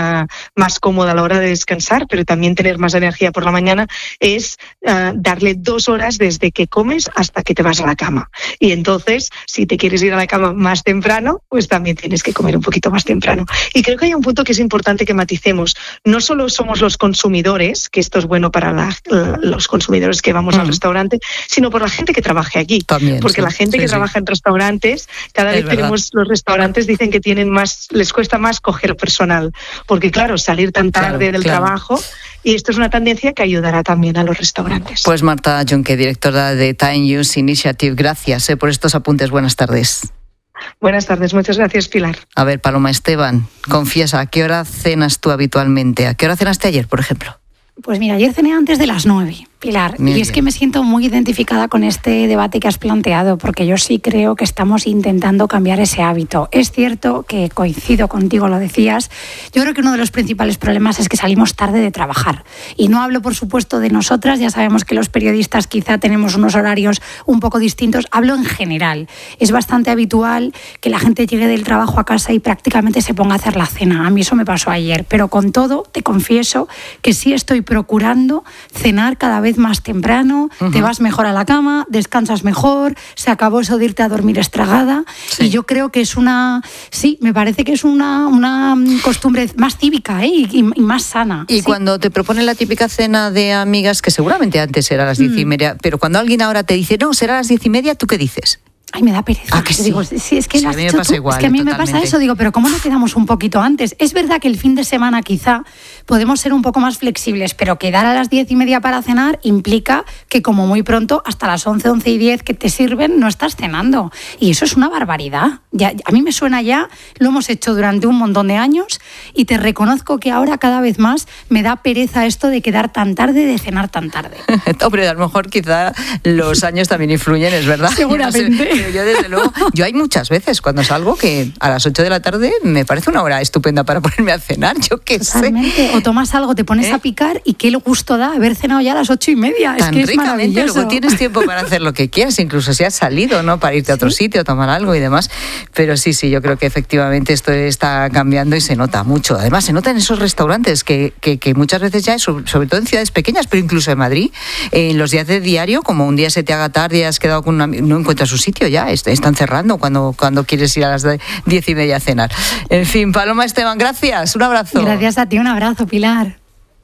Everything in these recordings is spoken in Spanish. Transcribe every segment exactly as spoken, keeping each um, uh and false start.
uh, más cómoda a la hora de descansar, pero también tener más energía por la mañana, es uh, darle dos horas desde que comes hasta que te vas a la cama. Y entonces, si te quieres ir a la cama más temprano, pues también tienes que comer un poquito más temprano. Y creo que hay un punto que es importante que maticemos. No solo somos los consumidores, que esto es bueno para la, los consumidores que vamos mm. al restaurante, sino por la gente que trabaje aquí. También, porque sí. la gente sí, que sí. trabaja en restaurantes, cada es vez verdad. Tenemos, los restaurantes dicen que tienen más, les cuesta más coger personal, porque claro, salir tan tarde claro, del claro. trabajo, y esto es una tendencia que ayudará también a los restaurantes. Pues Marta Junque, directora de Time Use Initiative, gracias eh, por estos apuntes. Buenas tardes. Buenas tardes, muchas gracias, Pilar. A ver, Paloma Esteban, confiesa, ¿a qué hora cenas tú habitualmente? ¿A qué hora cenaste ayer, por ejemplo? Pues mira, ayer cené antes de las nueve, Pilar, muy y bien. Es que me siento muy identificada con este debate que has planteado, porque yo sí creo que estamos intentando cambiar ese hábito. Es cierto que coincido contigo, lo decías, yo creo que uno de los principales problemas es que salimos tarde de trabajar. Y no hablo, por supuesto, de nosotras, ya sabemos que los periodistas quizá tenemos unos horarios un poco distintos, hablo en general. Es bastante habitual que la gente llegue del trabajo a casa y prácticamente se ponga a hacer la cena. A mí eso me pasó ayer, pero con todo, te confieso que sí estoy procurando cenar cada vez más temprano, uh-huh. te vas mejor a la cama, descansas mejor, se acabó eso de irte a dormir estragada, sí. y yo creo que es una, sí, me parece que es una, una costumbre más cívica, ¿eh? y, y más sana. Y ¿sí? Cuando te proponen la típica cena de amigas, que seguramente antes era a las diez mm. y media, pero cuando alguien ahora te dice, no, será a las diez y media, ¿tú qué dices? Ay, me da pereza. ¿Ah, que sí? Digo, sí, es que, sí, lo has a mí me dicho pasa tú. igual, es que a mí totalmente. me pasa eso, digo, pero ¿cómo no quedamos un poquito antes? Es verdad que el fin de semana quizá podemos ser un poco más flexibles, pero quedar a las diez y media para cenar implica que como muy pronto, hasta las once, once y diez que te sirven, no estás cenando. Y eso es una barbaridad. Ya, a mí me suena ya, lo hemos hecho durante un montón de años y te reconozco que ahora cada vez más me da pereza esto de quedar tan tarde, de cenar tan tarde. Hombre, a lo mejor quizá los años también influyen, es verdad. Seguramente. No sé, pero yo desde luego, yo hay muchas veces cuando salgo que a las ocho de la tarde me parece una hora estupenda para ponerme a cenar, yo qué Totalmente. sé. O tomas algo, te pones ¿Eh? a picar y qué gusto da haber cenado ya a las ocho y media. Tan es que ricamente, es maravilloso. luego tienes tiempo para hacer lo que quieras, incluso si has salido, ¿no? Para irte a otro ¿Sí? sitio, tomar algo y demás. Pero sí, sí, yo creo que efectivamente esto está cambiando y se nota mucho. Además, se nota en esos restaurantes que, que, que muchas veces ya, sobre todo en ciudades pequeñas, pero incluso en Madrid, en los días de diario, como un día se te haga tarde y has quedado con una, no encuentras su sitio ya, están cerrando cuando, cuando quieres ir a las diez y media a cenar. En fin, Paloma Esteban, gracias, un abrazo. Gracias a ti, un abrazo, Pilar.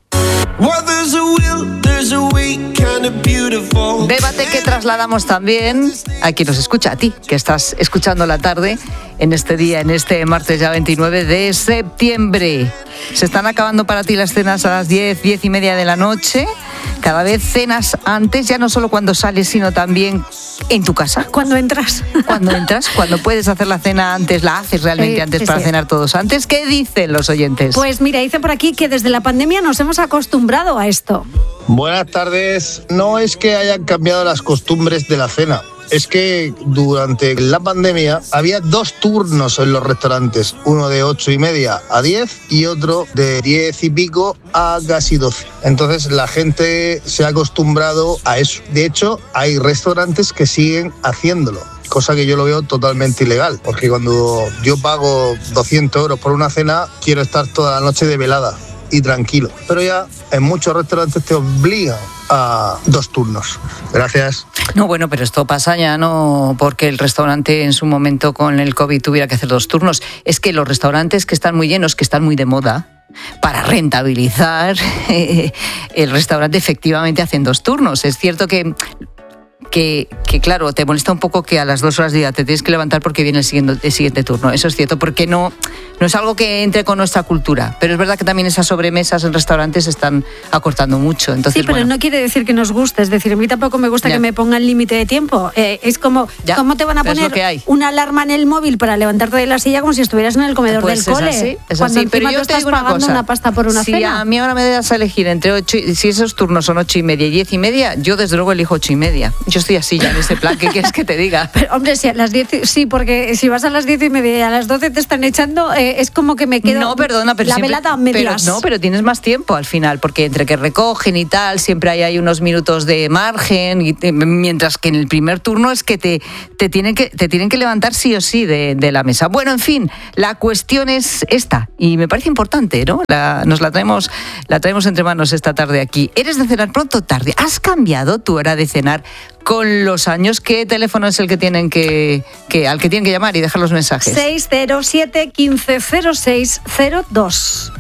Debate que trasladamos también a quien nos escucha, a ti, que estás escuchando la tarde en este día, en este martes ya veintinueve de septiembre. ¿Se están acabando para ti las cenas a las diez, diez y media de la noche? Cada vez cenas antes, ya no solo cuando sales, sino también en tu casa. Cuando entras. Cuando entras, cuando puedes hacer la cena antes, la haces realmente eh, antes sí, para sí. cenar todos antes. ¿Qué dicen los oyentes? Pues mira, dicen por aquí que desde la pandemia nos hemos acostumbrado a esto. Buenas tardes. No es que hayan cambiado las costumbres de la cena. Es que durante la pandemia había dos turnos en los restaurantes, uno de ocho y media a diez y otro de diez y pico a casi doce. Entonces la gente se ha acostumbrado a eso. De hecho, hay restaurantes que siguen haciéndolo, cosa que yo lo veo totalmente ilegal, porque cuando yo pago doscientos euros por una cena, quiero estar toda la noche de velada y tranquilo. Pero ya en muchos restaurantes te obligan a dos turnos. Gracias. No, bueno, pero esto pasa ya no porque el restaurante en su momento con el COVID tuviera que hacer dos turnos. Es que los restaurantes que están muy llenos, que están muy de moda, para rentabilizar, eh, el restaurante efectivamente hacen dos turnos. Es cierto que Que, que claro, te molesta un poco que a las dos horas de día te tienes que levantar porque viene el siguiente, el siguiente turno. Eso es cierto, porque no, no es algo que entre con nuestra cultura. Pero es verdad que también esas sobremesas en restaurantes se están acortando mucho. Entonces, sí, pero bueno. no quiere decir que nos guste. Es decir, a mí tampoco me gusta ya. que me pongan límite de tiempo. Eh, es como, ya. ¿cómo te van a poner una alarma en el móvil para levantarte de la silla como si estuvieras en el comedor pues del es cole? Así, es cuando así. Pero tú yo estás te digo una pagando cosa. una pasta por una si cena. Si a mí ahora me das a elegir entre ocho, si esos turnos son ocho y media y diez y media, yo desde luego elijo ocho y media. Yo estoy así ya en ese plan, ¿qué quieres que te diga? Pero, hombre, si a las diez, sí, porque si vas a las diez y media y a las doce te están echando, eh, es como que me quedo... No, perdona, pero la siempre, velada a medias. Pero, no, pero tienes más tiempo al final, porque entre que recogen y tal, siempre hay, hay unos minutos de margen, y te, mientras que en el primer turno es que te, te, tienen, que, te tienen que levantar sí o sí de, de la mesa. Bueno, en fin, la cuestión es esta, y me parece importante, ¿no? La, nos la traemos, la traemos entre manos esta tarde aquí. ¿Eres de cenar pronto o tarde? ¿Has cambiado tu hora de cenar con los años? ¿Qué teléfono es el que tienen que, que al que tienen que llamar y dejar los mensajes? seis cero siete, uno cinco cero seis cero dos.